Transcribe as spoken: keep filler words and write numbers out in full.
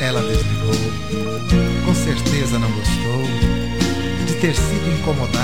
Ela desligou. Com certeza não gostou de ter sido incomodada